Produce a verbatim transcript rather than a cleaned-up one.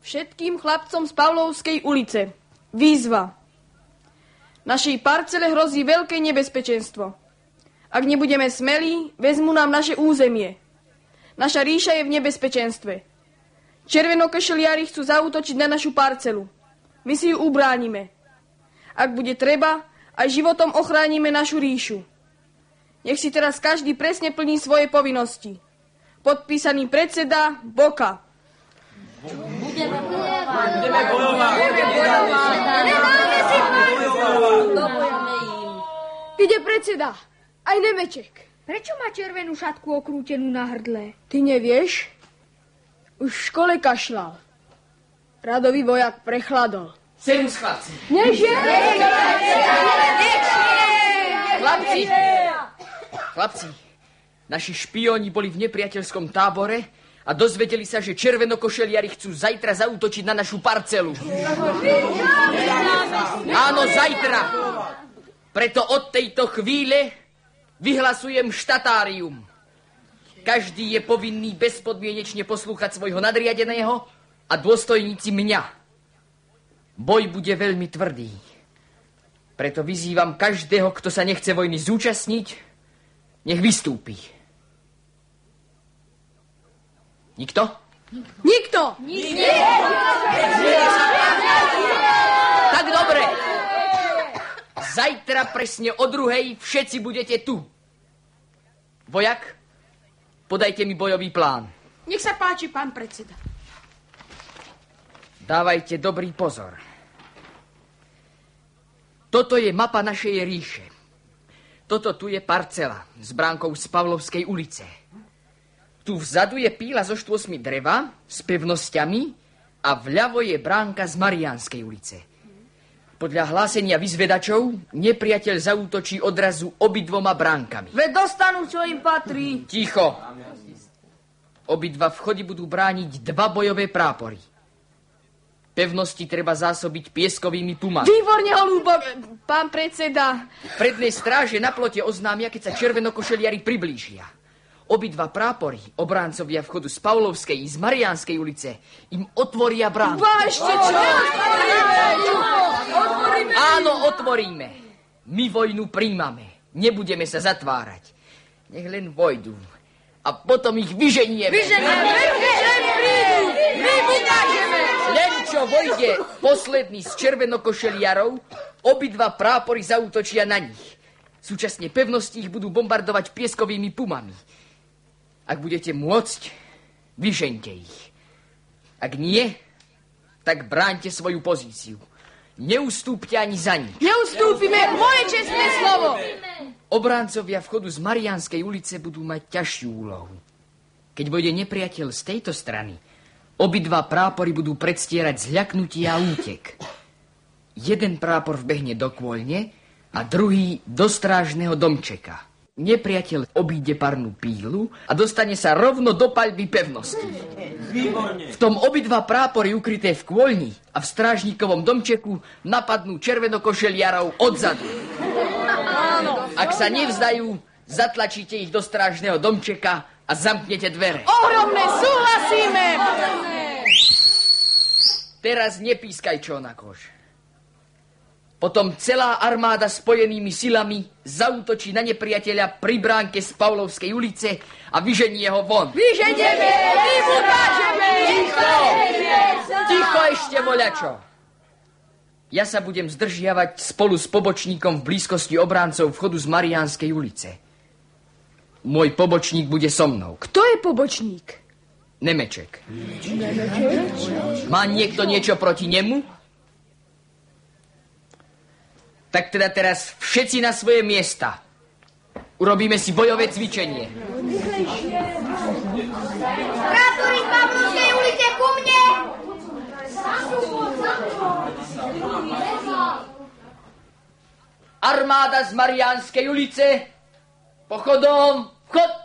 Všetkým chlapcom z Pavlovskej ulice. Výzva. Našej parcele hrozí veľké nebezpečenstvo. Ak nebudeme smelí, vezmu nám naše územie. Naša ríša je v nebezpečenstve. Červenokošeliari chcú zaútočiť na našu parcelu. My si ju ubránime. Ak bude treba, aj životom ochránime našu ríšu. Nech si teraz každý presne plní svoje povinnosti. Podpísaný predseda Boka. Budeme bojovať. Budeme bojovať. Nedáme si Dobojeme im. Ide predseda. Aj Nemeček. Prečo má červenú šatku okrútenú na hrdle? Ty nevieš? Už v škole kašľal. Radový vojak prechladol. Sem s chlapci. Nežie! Chlapci! Chlapci, naši špióni boli v nepriateľskom tábore a dozvedeli sa, že červenokošeliari chcú zajtra zaútočiť na našu parcelu. Áno, zajtra. Preto od tejto chvíle vyhlasujem štatárium. Každý je povinný bezpodmienečne poslúchať svojho nadriadeného a dôstojníci mňa. Boj bude veľmi tvrdý. Preto vyzývam každého, kto sa nechce vojny zúčastniť, nech vystúpi. Nikto? Nikto! Nikto! Tak dobre. Zajtra presne o druhej všetci budete tu. Vojak, podajte mi bojový plán. Nech sa páči, pán predseda. Dávajte dobrý pozor. Toto je mapa našej ríše. Toto tu je parcela s bránkou z Pavlovskej ulice. Tu vzadu je píla so štôsmi dreva s pevnosťami a vľavo je bránka z Mariánskej ulice. Podľa hlásenia vyzvedačov nepriateľ zaútočí odrazu obidvoma bránkami. Veď dostanú, čo im patrí. Ticho. Obidva vchody budú brániť dva bojové prápory. Pevnosti treba zásobiť pieskovými pumami. Výborne, holúbok, pán predseda. Prednej stráže na plote oznámia, keď sa červenokošeliari priblížia. Obidva prápory, obráncovia vchodu z Pavlovskej i z Mariánskej ulice, im otvoria bránu. Vážte, čo? Áno, otvoríme. My vojnu príjmame. Nebudeme sa zatvárať. Nech len vojdu. A potom ich vyženieme. Vyženieme, vyženieme. My vykážeme. Len čo vojde posledný z červenokošeliarov, obidva prápory zaútočia na nich. Súčasne pevnosti ich budú bombardovať pieskovými pumami. Ak budete môcť, vyžeňte ich. Ak nie, tak bráňte svoju pozíciu. Neustúpte ani za nič. Neustúpime, moje čestné slovo. Obráncovia vchodu z Mariánskej ulice budú mať ťažšiu úlohu. Keď vojde nepriateľ z tejto strany, obidva prápory budú predstierať zľaknutie a útek. Jeden prápor vbehne do kôľne a druhý do strážneho domčeka. Nepriateľ obíde parnú pílu a dostane sa rovno do paľby pevnosti. Výborne. V tom obidva prápory ukryté v kôľni a v strážnikovom domčeku napadnú červenokošeliarov odzadu. Ak sa nevzdajú, zatlačíte ich do strážneho domčeka a zamknete dvere. Ohromné, súhlasíme. Teraz nepískaj čo na kož. Potom celá armáda spojenými silami zaútočí na nepriateľa pri bránke z Pavlovskej ulice a vyženie ho von. Vyženieme, my mu dážeme. Ticho! Ticho ešte, voľačo. Ja sa budem zdržiavať spolu s pobočníkom v blízkosti obráncov vchodu z Mariánskej ulice. Môj pobočník bude so mnou. Kto je pobočník? Nemeček. Má niekto niečo proti nemu? Tak teda teraz všetci na svoje miesta. Urobíme si bojové cvičenie. Prápory z Pavlovskej ulice ku mne! Armáda z Mariánskej ulice, pochodom, vchod!